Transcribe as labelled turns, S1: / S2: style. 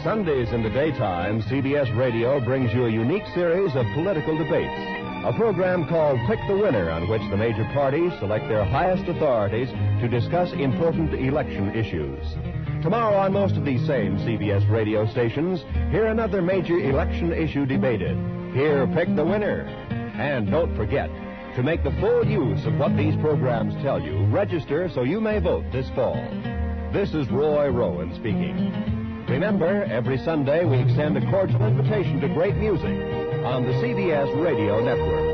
S1: Sundays in the daytime, CBS Radio brings you a unique series of political debates. A program called Pick the Winner, on which the major parties select their highest authorities to discuss important election issues. Tomorrow on most of these same CBS radio stations, hear another major election issue debated. Hear Pick the Winner. And don't forget, to make the full use of what these programs tell you, register so you may vote this fall. This is Roy Rowan speaking. Remember, every Sunday we extend a cordial invitation to great music on the CBS Radio Network.